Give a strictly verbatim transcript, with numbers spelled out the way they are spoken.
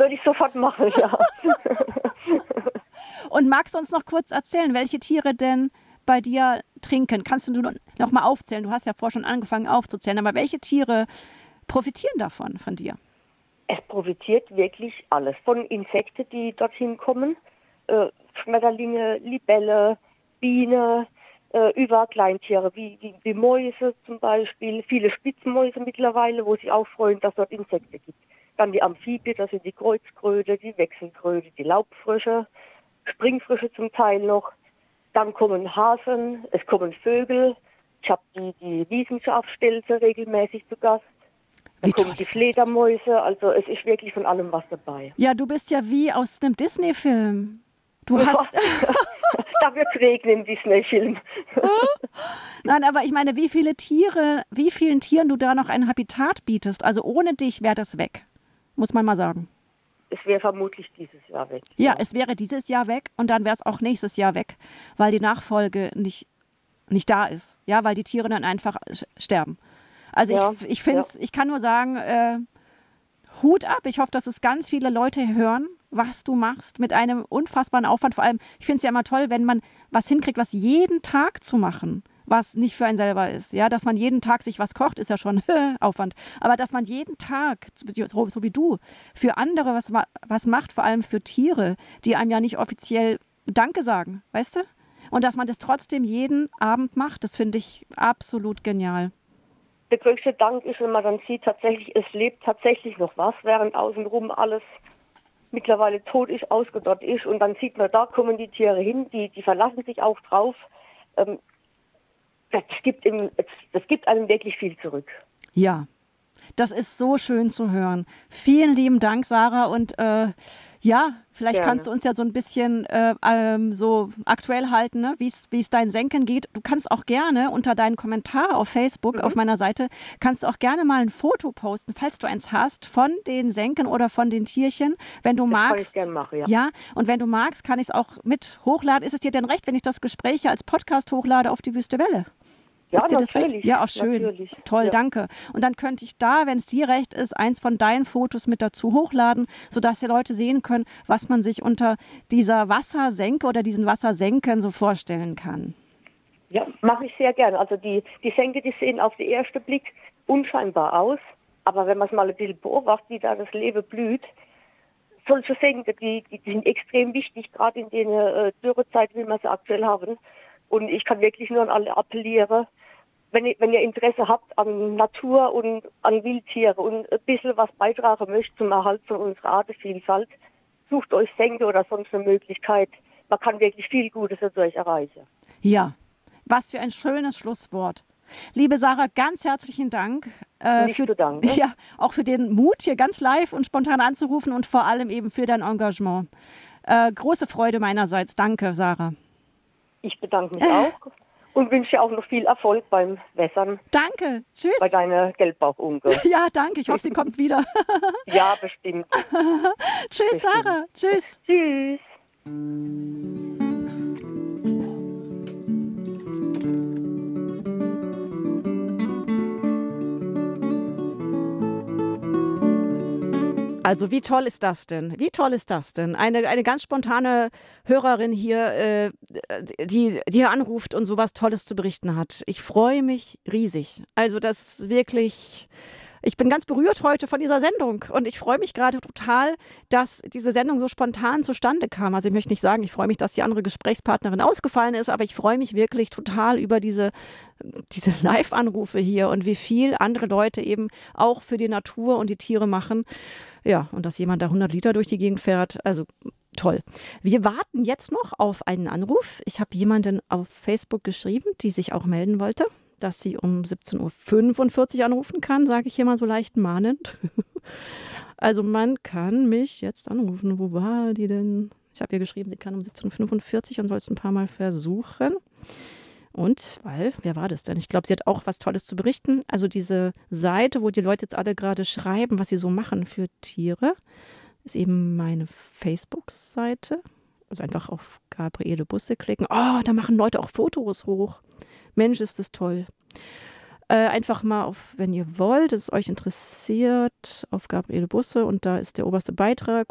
würde ich sofort machen, ja. Und magst du uns noch kurz erzählen, welche Tiere denn bei dir trinken? Kannst du noch mal aufzählen? Du hast ja vorher schon angefangen aufzuzählen, aber welche Tiere profitieren davon, von dir? Es profitiert wirklich alles. Von Insekten, die dorthin kommen, äh, Schmetterlinge, Libelle, Biene, äh, über Kleintiere wie, wie, wie Mäuse zum Beispiel, viele Spitzmäuse mittlerweile, wo sich auch freuen, dass dort Insekten gibt. Dann die Amphibien, das sind die Kreuzkröte, die Wechselkröte, die Laubfrösche, Springfrösche zum Teil noch. Dann kommen Hasen, es kommen Vögel. Ich habe die, die Wiesenschafstelze regelmäßig zu Gast. Dann kommen die Fledermäuse, also es ist wirklich von allem was dabei. Ja, du bist ja wie aus einem Disney-Film. Du Ja, hast... da wird es regnen im Disney-Film. Nein, aber ich meine, wie viele Tiere, wie vielen Tieren du da noch ein Habitat bietest. Also ohne dich wäre das weg, muss man mal sagen. Es wäre vermutlich dieses Jahr weg. Ja, ja, es wäre dieses Jahr weg und dann wäre es auch nächstes Jahr weg, weil die Nachfolge nicht, nicht da ist. Ja, weil die Tiere dann einfach sterben. Also ja, ich, ich finde es, ja. Ich kann nur sagen, äh, Hut ab. Ich hoffe, dass es ganz viele Leute hören, was du machst, mit einem unfassbaren Aufwand. Vor allem, ich finde es ja immer toll, wenn man was hinkriegt, was jeden Tag zu machen, was nicht für einen selber ist. Ja, dass man jeden Tag sich was kocht, ist ja schon Aufwand. Aber dass man jeden Tag, so, so wie du, für andere was, was macht, vor allem für Tiere, die einem ja nicht offiziell Danke sagen, weißt du? Und dass man das trotzdem jeden Abend macht, das finde ich absolut genial. Der größte Dank ist, wenn man dann sieht, tatsächlich, es lebt tatsächlich noch was, während außenrum alles mittlerweile tot ist, ausgedörrt ist. Und dann sieht man, da kommen die Tiere hin, die, die verlassen sich auch drauf. Ähm, das, gibt im, das gibt einem wirklich viel zurück. Ja, das ist so schön zu hören. Vielen lieben Dank, Sarah. Und äh, ja, vielleicht Gerne. Kannst du uns ja so ein bisschen äh, ähm, so aktuell halten, ne? wie es dein Senken geht. Du kannst auch gerne unter deinen Kommentar auf Facebook, mhm. auf meiner Seite, kannst du auch gerne mal ein Foto posten, falls du eins hast, von den Senken oder von den Tierchen, wenn du das magst. Kann ich gerne machen, ja. Ja, und wenn du magst, kann ich es auch mit hochladen. Ist es dir denn recht, wenn ich das Gespräch hier als Podcast hochlade auf die Wüste Welle? Ja, ist dir natürlich. Das recht? Ja, auch schön. Natürlich. Toll, ja. danke. Und dann könnte ich da, wenn es dir recht ist, eins von deinen Fotos mit dazu hochladen, sodass die Leute sehen können, was man sich unter dieser Wassersenke oder diesen Wassersenken so vorstellen kann. Ja, mache ich sehr gerne. Also die, die Senke, die sehen auf den ersten Blick unscheinbar aus. Aber wenn man es mal ein bisschen beobachtet, wie da das Leben blüht, solche Senke, die, die sind extrem wichtig, gerade in den äh, Dürrezeiten, wie wir sie aktuell haben. Und ich kann wirklich nur an alle appellieren, wenn ihr, wenn ihr Interesse habt an Natur und an Wildtiere und ein bisschen was beitragen möchtet zum Erhalt von unserer Artenvielfalt, sucht euch Senke oder sonst eine Möglichkeit. Man kann wirklich viel Gutes dadurch erreichen. Ja, was für ein schönes Schlusswort. Liebe Sarah, ganz herzlichen Dank. Äh, Nicht für, zu danken. Ja, auch für den Mut, hier ganz live und spontan anzurufen und vor allem eben für dein Engagement. Äh, große Freude meinerseits. Danke, Sarah. Ich bedanke mich auch und wünsche dir auch noch viel Erfolg beim Wässern. Danke. Tschüss. Bei deiner Gelbbauchunke. Ja, danke. Ich hoffe, sie kommt wieder. Ja, bestimmt. Tschüss, bestimmt. Sarah. Tschüss. Tschüss. Also wie toll ist das denn? Wie toll ist das denn? Eine, eine ganz spontane Hörerin hier, äh, die, die hier anruft und sowas Tolles zu berichten hat. Ich freue mich riesig. Also das wirklich, ich bin ganz berührt heute von dieser Sendung und ich freue mich gerade total, dass diese Sendung so spontan zustande kam. Also ich möchte nicht sagen, ich freue mich, dass die andere Gesprächspartnerin ausgefallen ist, aber ich freue mich wirklich total über diese, diese Live-Anrufe hier und wie viel andere Leute eben auch für die Natur und die Tiere machen. Ja, und dass jemand da hundert Liter durch die Gegend fährt, also toll. Wir warten jetzt noch auf einen Anruf. Ich habe jemanden auf Facebook geschrieben, die sich auch melden wollte, dass sie um siebzehn Uhr fünfundvierzig anrufen kann, sage ich hier mal so leicht mahnend. Also man kann mich jetzt anrufen. Wo war die denn? Ich habe ihr geschrieben, sie kann um siebzehn Uhr fünfundvierzig und soll es ein paar Mal versuchen. Und, weil, wer war das denn? Ich glaube, sie hat auch was Tolles zu berichten. Also diese Seite, wo die Leute jetzt alle gerade schreiben, was sie so machen für Tiere, ist eben meine Facebook-Seite. Also einfach auf Gabriele Busse klicken. Oh, da machen Leute auch Fotos hoch. Mensch, ist das toll. Äh, einfach mal auf, wenn ihr wollt, es euch interessiert, auf Gabriele Busse und da ist der oberste Beitrag.